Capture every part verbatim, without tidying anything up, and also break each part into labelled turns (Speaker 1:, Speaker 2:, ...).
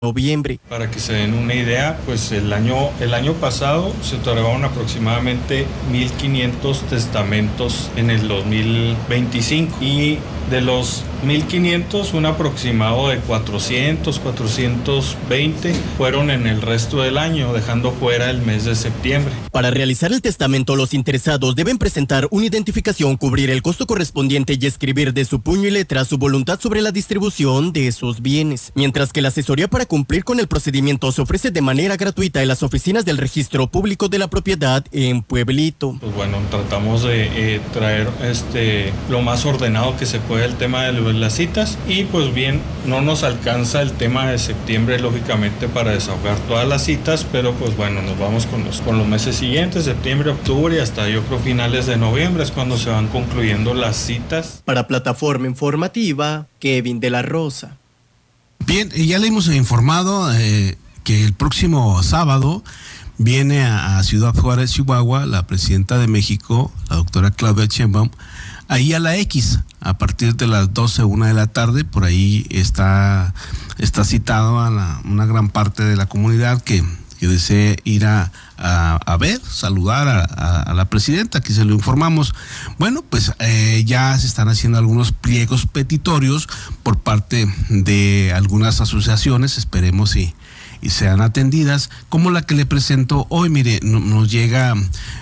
Speaker 1: noviembre.
Speaker 2: Para que se den una idea, pues el año, el año pasado se otorgaron aproximadamente mil quinientos testamentos en el dos mil veinticinco y de los mil quinientos un aproximado de cuatrocientos, cuatrocientos veinte fueron en el resto del año, dejando fuera el mes de septiembre.
Speaker 1: Para realizar el testamento, los interesados deben presentar una identificación, cubrir el costo correspondiente y escribir de su puño y letra su voluntad sobre la distribución de esos bienes, mientras que la asesoría para cumplir con el procedimiento se ofrece de manera gratuita en las oficinas del Registro Público de la Propiedad en Pueblito.
Speaker 2: Pues bueno, tratamos de eh, traer este lo más ordenado que se puede el tema de las citas y pues bien, no nos alcanza el tema de septiembre lógicamente para desahogar todas las citas, pero pues bueno, nos vamos con los, con los meses siguientes, septiembre, octubre y hasta yo creo finales de noviembre es cuando se van concluyendo las citas.
Speaker 1: Para Plataforma Informativa, Kevin de la Rosa.
Speaker 3: Bien, ya le hemos informado eh, que el próximo sábado viene a, a Ciudad Juárez, Chihuahua, la presidenta de México, la doctora Claudia Sheinbaum, ahí a la X, a partir de las doce, una de la tarde, por ahí está, está citado a la, una gran parte de la comunidad que, que desee ir a, a, a ver, saludar a, a, a la presidenta, aquí se lo informamos. Bueno, pues eh, ya se están haciendo algunos pliegos petitorios por parte de algunas asociaciones, esperemos y, y sean atendidas, como la que le presento hoy. Mire, no, nos llega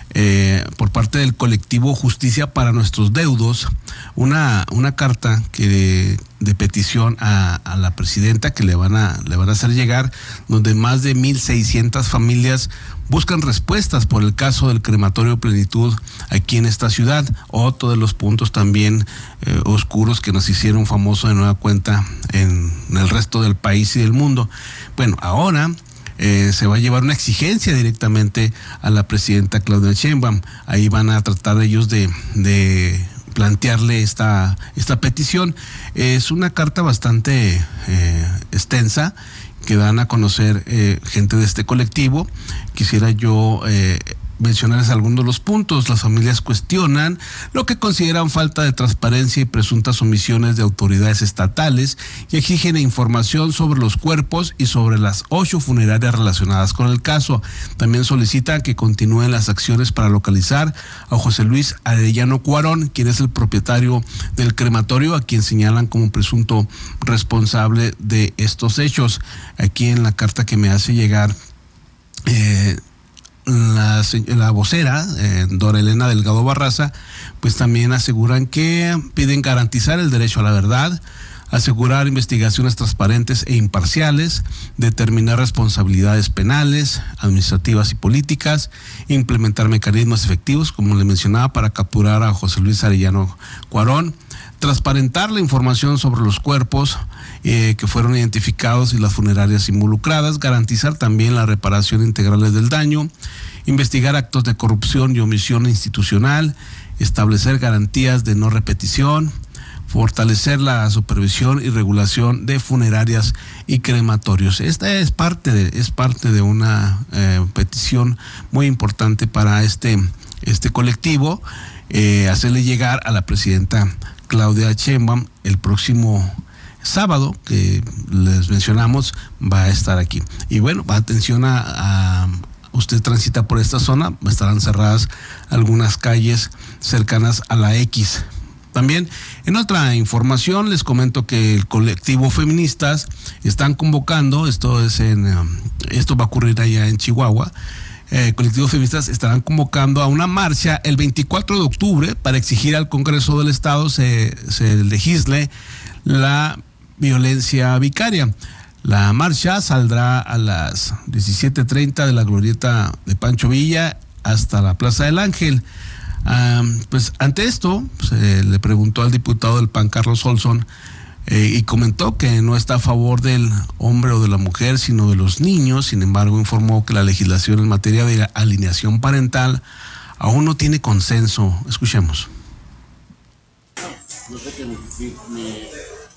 Speaker 3: eh, por parte del colectivo Justicia para Nuestros Deudos una, una carta que de, de petición a, a la presidenta que le van a, le van a hacer llegar, donde más de mil seiscientas familias buscan respuestas por el caso del crematorio Plenitud aquí en esta ciudad, otro de los puntos también eh, oscuros que nos hicieron famoso de nueva cuenta en, en el resto del país y del mundo. Bueno, ahora eh, se va a llevar una exigencia directamente a la presidenta Claudia Sheinbaum. Ahí van a tratar ellos de, de plantearle esta, esta petición. Es una carta bastante eh, extensa que dan a conocer eh, gente de este colectivo. Quisiera yo eh, mencionarles algunos de los puntos. Las familias cuestionan lo que consideran falta de transparencia y presuntas omisiones de autoridades estatales y exigen información sobre los cuerpos y sobre las ocho funerarias relacionadas con el caso. También solicitan que continúen las acciones para localizar a José Luis Arellano Cuarón, quien es el propietario del crematorio, a quien señalan como presunto responsable de estos hechos. Aquí en la carta que me hace llegar eh, La, la vocera, eh, Dora Elena Delgado Barraza, pues también aseguran que piden garantizar el derecho a la verdad, asegurar investigaciones transparentes e imparciales, determinar responsabilidades penales, administrativas y políticas, implementar mecanismos efectivos, como le mencionaba, para capturar a José Luis Arellano Cuarón, transparentar la información sobre los cuerpos eh, que fueron identificados y las funerarias involucradas, garantizar también la reparación integral del daño, investigar actos de corrupción y omisión institucional, establecer garantías de no repetición, fortalecer la supervisión y regulación de funerarias y crematorios. Esta es parte de, es parte de una eh, petición muy importante para este, este colectivo, eh, hacerle llegar a la presidenta Claudia Sheinbaum el próximo sábado que les mencionamos, va a estar aquí. Y bueno, atención a, a usted transita por esta zona, estarán cerradas algunas calles cercanas a la X. También, en otra información, les comento que el colectivo Feministas están convocando, esto es en, esto va a ocurrir allá en Chihuahua. Eh, colectivos feministas estarán convocando a una marcha el veinticuatro de octubre para exigir al Congreso del Estado se, se legisle la violencia vicaria. La marcha saldrá a las diecisiete treinta de la glorieta de Pancho Villa hasta la Plaza del Ángel. Ah, pues ante esto, pues, eh, le preguntó al diputado del P A N, Carlos Olson, Eh, y comentó que no está a favor del hombre o de la mujer, sino de los niños. Sin embargo, informó que la legislación en materia de alineación parental aún no tiene consenso. Escuchemos.
Speaker 4: No sé que mi, mi,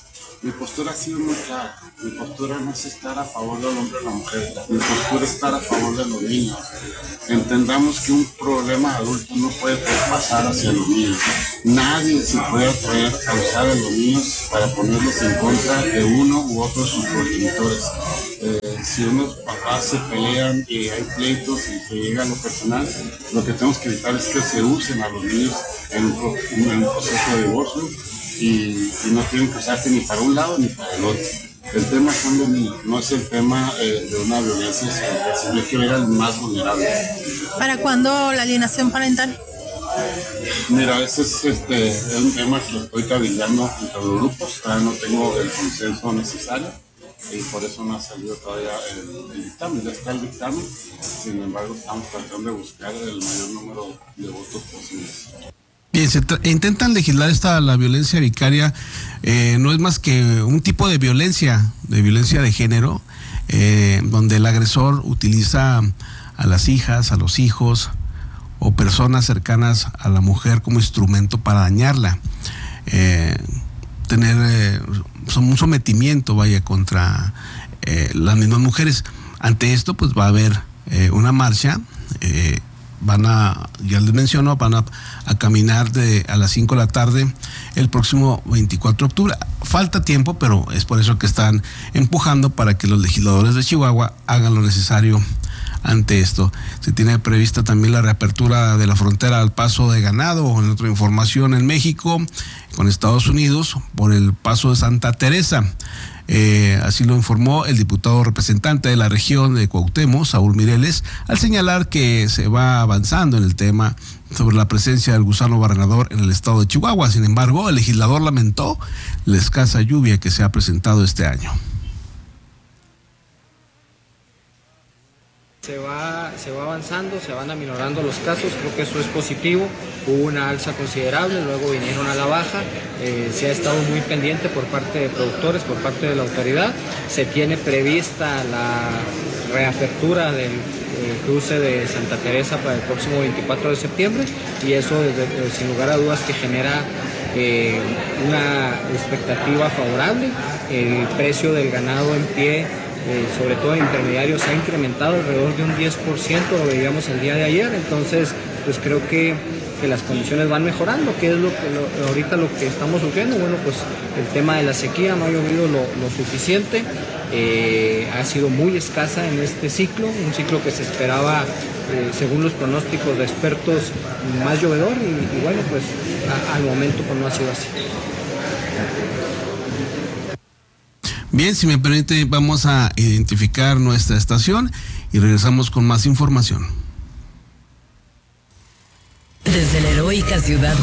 Speaker 4: Mi postura ha sido muy clara. Mi postura no es estar a favor del hombre o la mujer. Mi postura es estar a favor de los niños. Entendamos que un problema adulto no puede pasar hacia los niños. Nadie se puede atrever a usar a los niños para ponerlos en contra de uno u otro de sus progenitores. Eh, si unos papás se pelean y hay pleitos y se llega a lo personal, lo que tenemos que evitar es que se usen a los niños en un, en un proceso de divorcio. Y, y no tienen que usarse ni para un lado ni para el otro. El tema son los niños, no es el tema eh, de una violencia, sino hay que ver al más vulnerable.
Speaker 5: ¿Para cuándo la alienación parental?
Speaker 4: Mira, ese es, este, es un tema que estoy cabildando entre los grupos, todavía no tengo el consenso necesario y por eso no ha salido todavía el, el dictamen, ya está el dictamen, sin embargo estamos tratando de buscar el mayor número de votos posibles.
Speaker 3: Bien, se intentan legislar esta la violencia vicaria, eh, no es más que un tipo de violencia, de violencia de género, eh, donde el agresor utiliza a las hijas, a los hijos o personas cercanas a la mujer como instrumento para dañarla, eh, tener eh, un sometimiento, vaya, contra eh, las mismas mujeres. Ante esto, pues va a haber eh, una marcha. Eh, Van a, ya les menciono, van a, a caminar de a las cinco de la tarde el próximo veinticuatro de octubre. Falta tiempo, pero es por eso que están empujando para que los legisladores de Chihuahua hagan lo necesario ante esto. Se tiene prevista también la reapertura de la frontera al paso de ganado, en otra información, en México, con Estados Unidos, por el paso de Santa Teresa. Eh, así lo informó el diputado representante de la región de Cuauhtémoc, Saúl Mireles, al señalar que se va avanzando en el tema sobre la presencia del gusano barrenador en el estado de Chihuahua. Sin embargo, el legislador lamentó la escasa lluvia que se ha presentado este año.
Speaker 6: Se va, se va avanzando, se van aminorando los casos, creo que eso es positivo. Hubo una alza considerable, luego vinieron a la baja, eh, se ha estado muy pendiente por parte de productores, por parte de la autoridad. Se tiene prevista la reapertura del eh, cruce de Santa Teresa para el próximo veinticuatro de septiembre y eso desde, eh, sin lugar a dudas que genera eh, una expectativa favorable. El precio del ganado en pie, Eh, sobre todo en intermediarios, ha incrementado alrededor de un diez por ciento, lo veíamos el día de ayer, entonces pues creo que, que las condiciones van mejorando. ¿Qué es lo que lo, ahorita lo que estamos sufriendo? Bueno, pues el tema de la sequía, no ha llovido lo, lo suficiente, eh, ha sido muy escasa en este ciclo, un ciclo que se esperaba, eh, según los pronósticos de expertos, más llovedor y, y bueno, pues a, al momento pues no ha sido así.
Speaker 3: Bien, si me permite, vamos a identificar nuestra estación y regresamos con más información.
Speaker 7: Desde la heroica ciudad